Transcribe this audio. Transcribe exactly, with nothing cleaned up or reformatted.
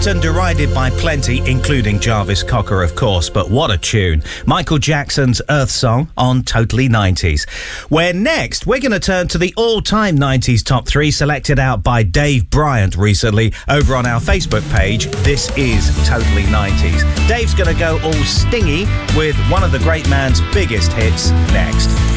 Loved and derided by plenty, including Jarvis Cocker, of course, but what a tune. Michael Jackson's Earth Song on Totally nineties. Where next, we're going to turn to the all-time nineties top three selected out by Dave Bryant recently over on our Facebook page. This is Totally nineties. Dave's going to go all stingy with one of the great man's biggest hits next.